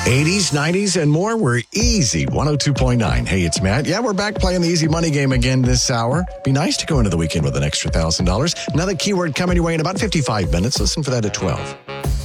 80s, 90s, and more. We're easy. 102.9. Hey, it's Matt. Yeah, we're back playing the easy money game again this hour. Be nice to go into the weekend with an extra $1,000. Another keyword coming your way in about 55 minutes. Listen for that at 12.